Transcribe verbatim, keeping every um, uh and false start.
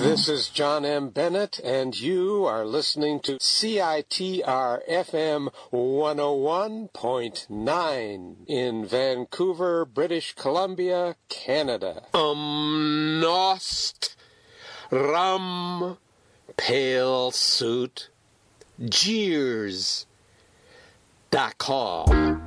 This is John M. Bennett, and you are listening to C I T R F M one oh one point nine in Vancouver, British Columbia, Canada. Um, Nost, Rum, Pale Suit, Jeers, dot com.